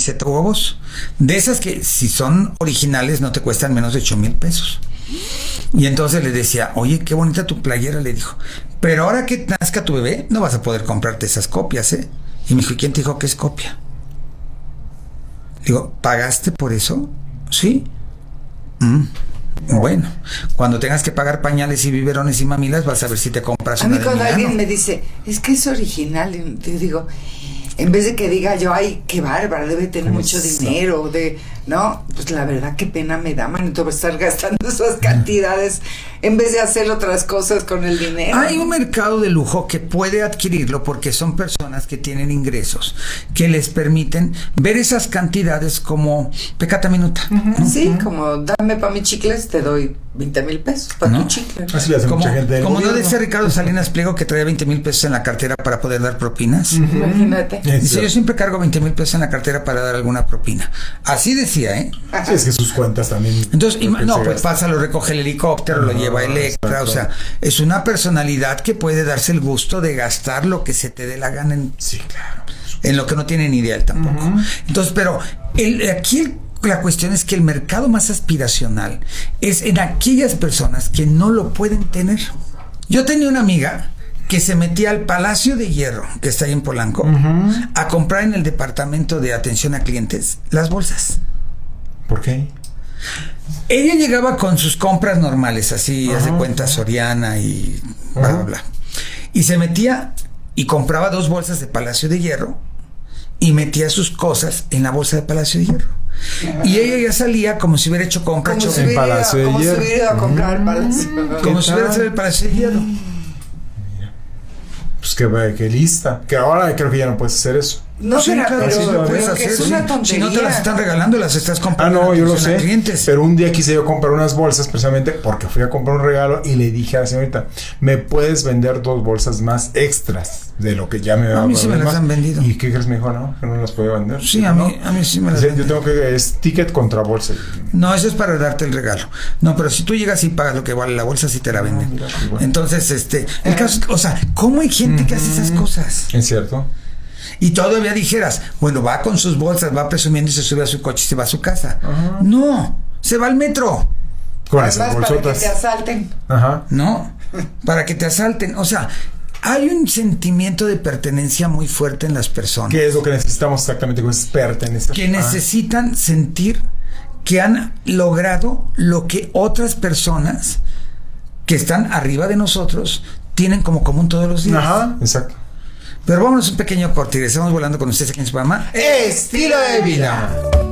camiseta huevos. De esas que si son originales no te cuestan menos de 8,000 pesos. Y entonces le decía, oye, qué bonita tu playera, le dijo. Pero ahora que nazca tu bebé, no vas a poder comprarte esas copias, ¿eh? Y me dijo, ¿quién te dijo que es copia? Digo, ¿pagaste por eso? Sí. Bueno, cuando tengas que pagar pañales y biberones y mamilas, vas a ver si te compras una. A mí cuando alguien me dice, es que es original, y te digo, en vez de que diga yo, ay, qué bárbara, debe tener mucho dinero, no, pues la verdad qué pena me da, manito, estar gastando esas cantidades en vez de hacer otras cosas con el dinero. Hay un mercado de lujo que puede adquirirlo porque son personas que tienen ingresos que les permiten ver esas cantidades como pecata minuta. Uh-huh. Sí, como dame para mis chicles, te doy 20,000 pesos para tu chicle. Así le hace mucha gente del como gobierno. no decía Ricardo Salinas Pliego que traía 20,000 pesos en la cartera para poder dar propinas. Imagínate. Dice, yo siempre cargo 20,000 pesos en la cartera para dar alguna propina. Así decía, ¿eh? Sí, es que sus cuentas también. Entonces, pues pasa, lo recoge el helicóptero, lo lleva a Electra, exacto. O sea, es una personalidad que puede darse el gusto de gastar lo que se te dé la gana en lo que no tiene ni idea él tampoco. Uh-huh. Entonces, pero la cuestión es que el mercado más aspiracional es en aquellas personas que no lo pueden tener. Yo tenía una amiga que se metía al Palacio de Hierro, que está ahí en Polanco, uh-huh, a comprar en el departamento de atención a clientes las bolsas. ¿Por qué? Ella llegaba con sus compras normales, así, hace cuenta Soriana y bla, bla, bla. Y se metía y compraba 2 bolsas de Palacio de Hierro y metía sus cosas en la bolsa de Palacio de Hierro. Y ella ya salía como si hubiera hecho compras en Palacio de Hierro. Como si hubiera ido a comprar el Palacio. Como si hubiera hecho el Palacio de Hierro. Pues qué lista. Que ahora creo que ya no puedes hacer eso. No, sí, pero puedes hacer, es una tontería. Si no te las están regalando, las estás comprando. No, yo lo sé. Clientes. Pero un día quise yo comprar unas bolsas precisamente porque fui a comprar un regalo y le dije a la señorita, ¿me puedes vender 2 bolsas más extras de lo que ya me va a mí sí me las han vendido. ¿Y qué crees? Me dijo, no, que no las podía vender. Sí, a mí sí me las yo tengo que, es ticket contra bolsa. No, eso es para darte el regalo. No, pero si tú llegas y pagas lo que vale la bolsa, sí te la venden. Mira, bueno. Entonces, el caso, o sea, ¿cómo hay gente que hace esas cosas? Es cierto. Y todavía dijeras, bueno, va con sus bolsas, va presumiendo y se sube a su coche y se va a su casa. Ajá. No, se va al metro. Con esas bolsotas. Para que te asalten. Ajá. No, para que te asalten. O sea, hay un sentimiento de pertenencia muy fuerte en las personas. ¿Qué es lo que necesitamos exactamente? Es pertenecer. Que necesitan sentir que han logrado lo que otras personas que están arriba de nosotros tienen como común todos los días. Ajá, exacto. Pero vámonos un pequeño corte y estamos volando con ustedes aquí en su programa Estilo de Vida.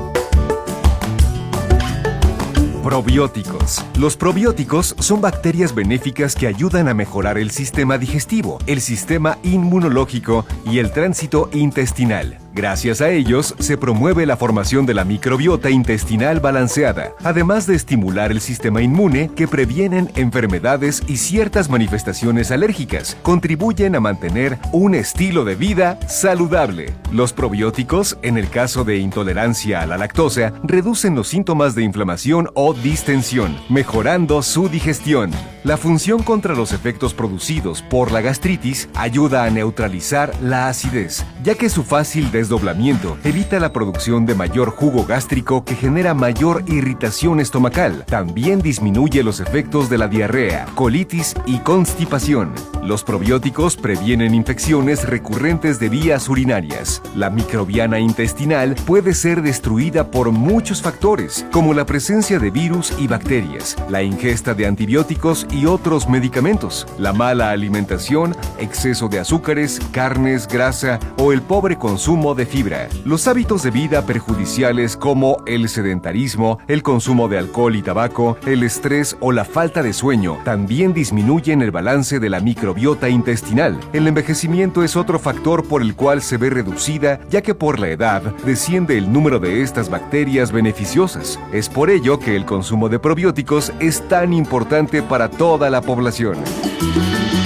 Probióticos. Los probióticos son bacterias benéficas que ayudan a mejorar el sistema digestivo, el sistema inmunológico y el tránsito intestinal. Gracias a ellos, se promueve la formación de la microbiota intestinal balanceada, además de estimular el sistema inmune que previenen enfermedades y ciertas manifestaciones alérgicas. Contribuyen a mantener un estilo de vida saludable. Los probióticos, en el caso de intolerancia a la lactosa, reducen los síntomas de inflamación o distensión, mejorando su digestión. La función contra los efectos producidos por la gastritis ayuda a neutralizar la acidez, ya que su fácil desdoblamiento evita la producción de mayor jugo gástrico que genera mayor irritación estomacal. También disminuye los efectos de la diarrea, colitis y constipación. Los probióticos previenen infecciones recurrentes de vías urinarias. La microbiana intestinal puede ser destruida por muchos factores, como la presencia de virus y bacterias, la ingesta de antibióticos y otros medicamentos, la mala alimentación, exceso de azúcares, carnes, grasa o el pobre consumo de fibra. Los hábitos de vida perjudiciales como el sedentarismo, el consumo de alcohol y tabaco, el estrés o la falta de sueño también disminuyen el balance de la microbiota intestinal. El envejecimiento es otro factor por el cual se ve reducida, ya que por la edad desciende el número de estas bacterias beneficiosas. Es por ello que el consumo de probióticos es tan importante para toda la población.